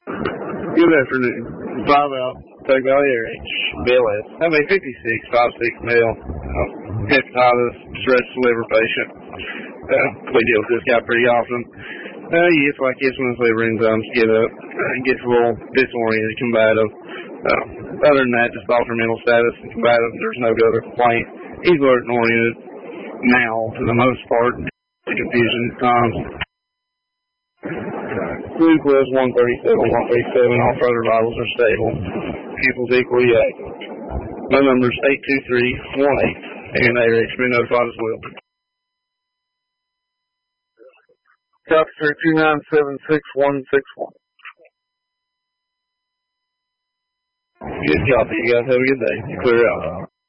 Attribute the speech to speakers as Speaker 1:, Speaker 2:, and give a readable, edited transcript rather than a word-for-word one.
Speaker 1: Good afternoon. 5 out, Tug Valley RH, BLS. I have a 56, 5'6" male, hepatitis, stress liver patient. We deal with this guy pretty often. He gets like this when his liver enzymes get up. He gets a little disoriented, combative. Other than that, just altered mental status and combative. There's no other complaint. He's alert and oriented now, for the most part. Confusion at times. Fluke was 137, 137. All further vitals are stable. Pupils equally active. My number is 82318, and ARH been notified as well.
Speaker 2: Officer 2976161.
Speaker 1: Good copy. You guys have a good day. Clear out.